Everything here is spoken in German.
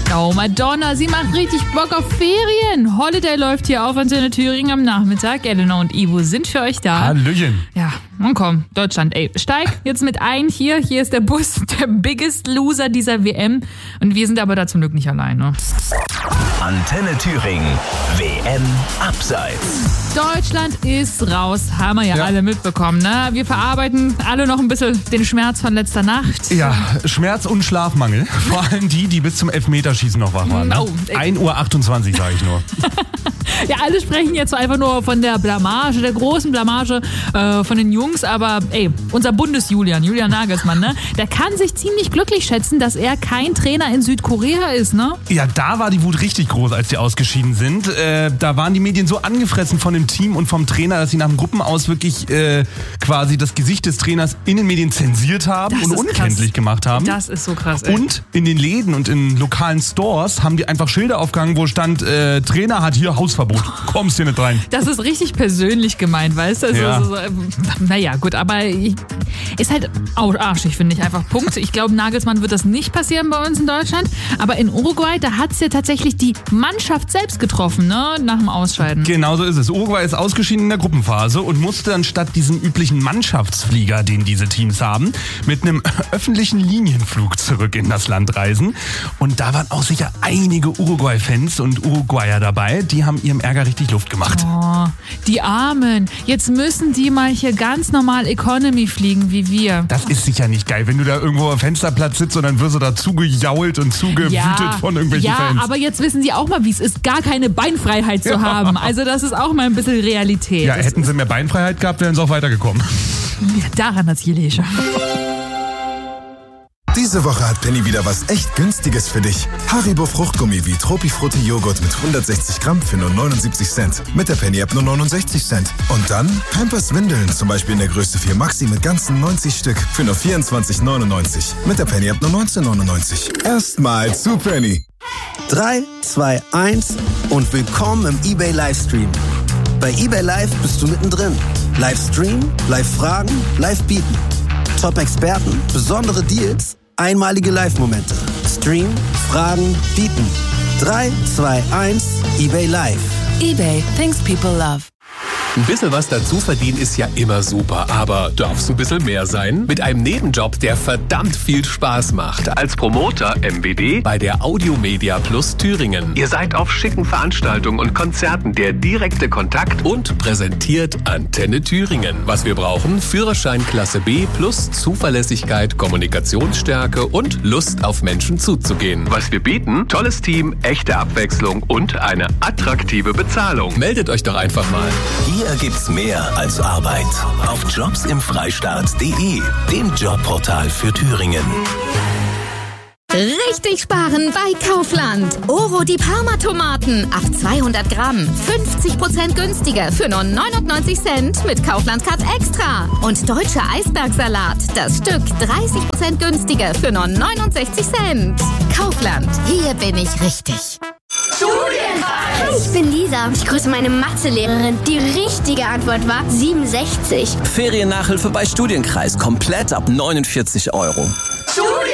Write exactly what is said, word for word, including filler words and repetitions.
Oh, Madonna, sie macht richtig Bock auf Ferien. Holiday läuft hier auf Antenne Thüringen am Nachmittag. Elena und Ivo sind für euch da. Hallöchen. Ja, und komm, Deutschland, ey, steig jetzt mit ein hier. Hier ist der Bus, der biggest Loser dieser W M. Und wir sind aber da zum Glück nicht allein, ne? Antenne Thüringen, W M Abseits. Deutschland ist raus, haben wir ja, ja alle mitbekommen, ne? Wir verarbeiten alle noch ein bisschen den Schmerz von letzter Nacht. Ja, Schmerz und Schlafmangel. Vor allem die, die bis zum Elfmeterschießen noch wach waren. Ne? Oh, ein Uhr achtundzwanzig, sage ich nur. Ja, alle sprechen jetzt einfach nur von der Blamage, der großen Blamage äh, von den Jungs. Aber ey, unser Bundes-Julian, Julian Nagelsmann, ne? Der kann sich ziemlich glücklich schätzen, dass er kein Trainer in Südkorea ist, ne? Ja, da war die Wut richtig groß, als die ausgeschieden sind. Äh, da waren die Medien so angefressen von dem Team und vom Trainer, dass sie nach dem Gruppenaus wirklich äh, quasi das Gesicht des Trainers in den Medien zensiert haben das und unkenntlich krass. gemacht haben. Das ist so krass, ey. Und in den Läden und in lokalen Stores haben die einfach Schilder aufgehangen, wo stand, äh, Trainer hat hier Hausverbot. Kommst hier nicht rein. Das ist richtig persönlich gemeint, weißt du? Also, ja. so, naja, gut, aber ich, ist halt arschig, finde ich einfach. Punkt. Ich glaube, Nagelsmann wird das nicht passieren bei uns in Deutschland. Aber in Uruguay, da hat es ja tatsächlich die Mannschaft selbst getroffen, ne? Nach dem Ausscheiden. Genau so ist es. Uruguay ist ausgeschieden in der Gruppenphase und musste dann statt diesem üblichen Mannschaftsflieger, den diese Teams haben, mit einem öffentlichen Linienflug zurück in das Land reisen. Und da waren auch sicher einige Uruguay-Fans und Uruguayer dabei, die haben ihrem Ärger richtig Luft gemacht. Oh, die Armen. Jetzt müssen die mal hier ganz normal Economy fliegen wie wir. Das ist sicher nicht geil, wenn du da irgendwo am Fensterplatz sitzt und dann wirst du da zugejault und zugewütet ja, von irgendwelchen ja, Fans. Ja, aber jetzt wissen sie auch mal, wie es ist, gar keine Beinfreiheit zu ja. haben. Also das ist auch mal ein bisschen Realität. Ja, das hätten sie mehr Beinfreiheit gehabt, wären sie auch weitergekommen. Ja, daran hat's gelegen. Diese Woche hat Penny wieder was echt Günstiges für dich. Haribo Fruchtgummi wie Tropifrutti Joghurt mit hundertsechzig Gramm für nur neunundsiebzig Cent. Mit der Penny-App nur neunundsechzig Cent. Und dann Pampers Windeln, zum Beispiel in der Größe vier Maxi mit ganzen neunzig Stück für nur vierundzwanzig neunundneunzig. Mit der Penny-App nur neunzehn neunundneunzig. Erstmal zu Penny. drei, zwei, eins und willkommen im eBay Livestream. Bei eBay Live bist du mittendrin. Livestream, Live-Fragen, Live-Bieten. Top-Experten, besondere Deals, einmalige Live-Momente. Stream, Fragen, Bieten. drei, zwei, eins, eBay Live. eBay, things people love. Ein bisschen was dazu verdienen ist ja immer super, aber darf es ein bisschen mehr sein? Mit einem Nebenjob, der verdammt viel Spaß macht. Als Promoter M B D bei der Audiomedia Plus Thüringen. Ihr seid auf schicken Veranstaltungen und Konzerten der direkte Kontakt und präsentiert Antenne Thüringen. Was wir brauchen? Führerschein Klasse B plus Zuverlässigkeit, Kommunikationsstärke und Lust auf Menschen zuzugehen. Was wir bieten? Tolles Team, echte Abwechslung und eine attraktive Bezahlung. Meldet euch doch einfach mal. Hier gibt's mehr als Arbeit. Auf jobs im freistaat punkt de, dem Jobportal für Thüringen. Richtig sparen bei Kaufland. Oro die Parma-Tomaten auf zweihundert Gramm. fünfzig Prozent günstiger für nur neunundneunzig Cent mit Kaufland-Card Extra. Und deutscher Eisbergsalat. Das Stück dreißig Prozent günstiger für nur neunundsechzig Cent. Kaufland. Hier bin ich richtig. Studienreich! Ich bin Lisa. Ich grüße meine Mathelehrerin. Die richtige Antwort war siebenundsechzig. Feriennachhilfe bei Studienkreis. Komplett ab neunundvierzig Euro. Studienreich!